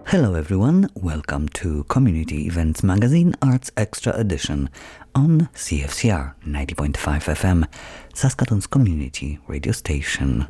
Hello everyone, welcome to Community Events Magazine Arts Extra Edition on CFCR 90.5 FM, Saskatoon's community radio station.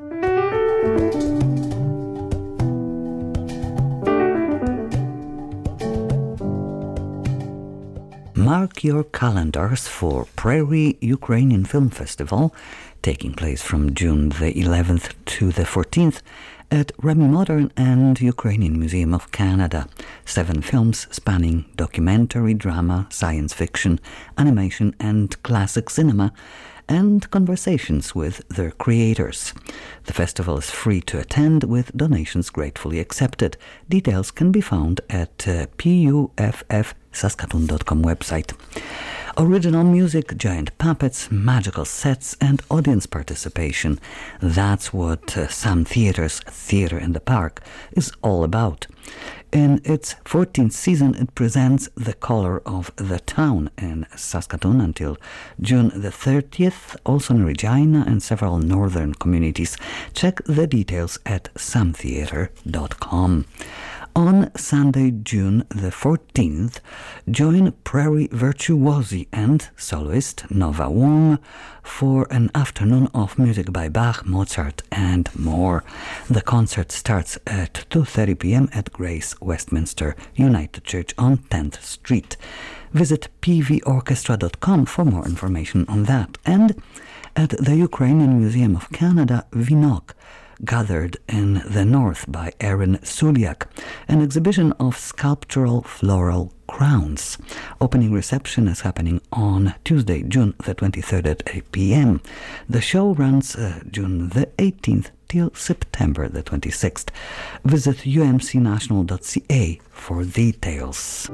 Mark your calendars for Prairie Ukrainian Film Festival, taking place from June the 11th to the 14th at Remy Modern and Ukrainian Museum of Canada. 7 films spanning documentary, drama, science fiction, animation and classic cinema, and conversations with their creators. The festival is free to attend with donations gratefully accepted. Details can be found at puffsaskatoon.com website. Original music, giant puppets, magical sets and audience participation. That's what Sam Theatre's Theatre in the Park is all about. In its 14th season, it presents the color of the town in Saskatoon until June the 30th, also in Regina and several northern communities. Check the details at samtheatre.com. On Sunday, June the 14th, join Prairie Virtuosi and soloist Nova Wong for an afternoon of music by Bach, Mozart and more. The concert starts at 2:30 p.m. at Grace Westminster United Church on 10th Street. Visit pvorchestra.com for more information on that. And at the Ukrainian Museum of Canada, Vinok, Gathered in the North by Aaron Suliak, an exhibition of sculptural floral crowns. Opening reception is happening on Tuesday, June the 23rd at 8 p.m. The show runs June the 18th till September the 26th. Visit umcnational.ca for details.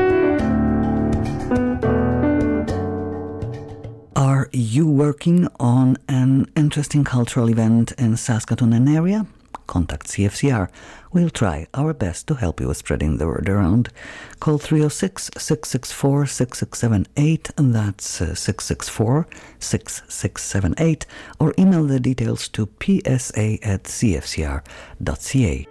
Are you working on an interesting cultural event in Saskatoon and area? Contact CFCR. We'll try our best to help you with spreading the word around. Call 306-664-6678, and that's 664-6678, or email the details to psa@cfcr.ca.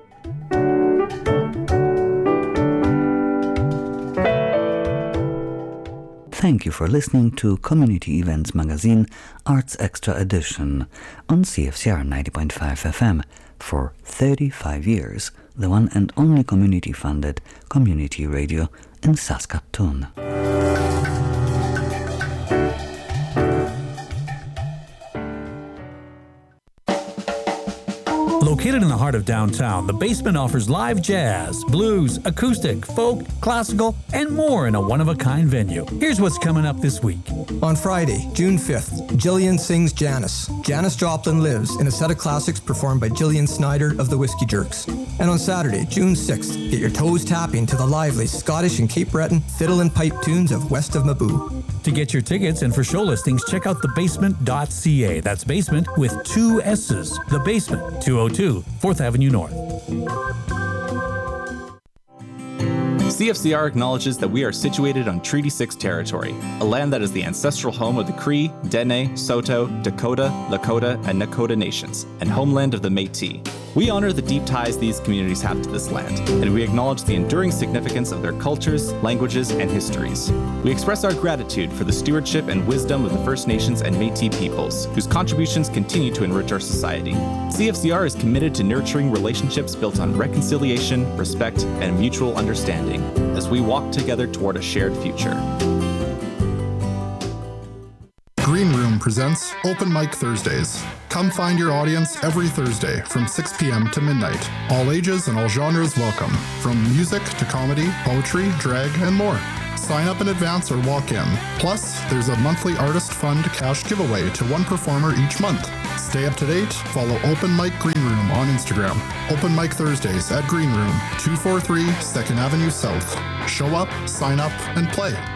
Thank you for listening to Community Events Magazine Arts Extra Edition on CFCR 90.5 FM. For 35 years, the one and only community-funded community radio in Saskatoon. Located in the heart of downtown, the Basement offers live jazz, blues, acoustic, folk, classical, and more in a one-of-a-kind venue. Here's what's coming up this week. On Friday, June 5th, Jillian sings Janis. Janis Joplin Lives in a set of classics performed by Jillian Snyder of the Whiskey Jerks. And on Saturday, June 6th, get your toes tapping to the lively Scottish and Cape Breton fiddle and pipe tunes of West of Mabou. To get your tickets and for show listings, check out thebasement.ca. That's basement with 2 S's. The Basement, 202 4th Avenue North. CFCR acknowledges that we are situated on Treaty 6 territory, a land that is the ancestral home of the Cree, Dene, Saulteaux, Dakota, Lakota, and Nakota nations, and homeland of the Métis. We honor the deep ties these communities have to this land, and we acknowledge the enduring significance of their cultures, languages, and histories. We express our gratitude for the stewardship and wisdom of the First Nations and Métis peoples, whose contributions continue to enrich our society. CFCR is committed to nurturing relationships built on reconciliation, respect, and mutual understanding as we walk together toward a shared future. Green Room presents Open Mic Thursdays. Come find your audience every Thursday from 6 p.m. to midnight. All ages and all genres welcome, from music to comedy, poetry, drag, and more. Sign up in advance or walk in. Plus, there's a monthly artist fund cash giveaway to one performer each month. Stay up to date, follow Open Mic Green Room on Instagram. Open Mic Thursdays at Green Room, 243 2nd Avenue South. Show up, sign up, and play.